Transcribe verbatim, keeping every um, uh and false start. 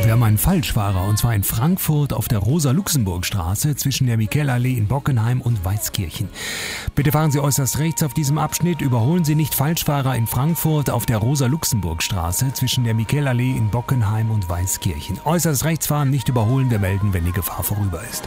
Wir haben einen Falschfahrer, und zwar in Frankfurt auf der Rosa-Luxemburg-Straße zwischen der Michaelallee in Bockenheim und Weißkirchen. Bitte fahren Sie äußerst rechts auf diesem Abschnitt. Überholen Sie nicht Falschfahrer in Frankfurt auf der Rosa-Luxemburg-Straße zwischen der Michaelallee in Bockenheim und Weißkirchen. Äußerst rechts fahren, nicht überholen. Wir melden, wenn die Gefahr vorüber ist.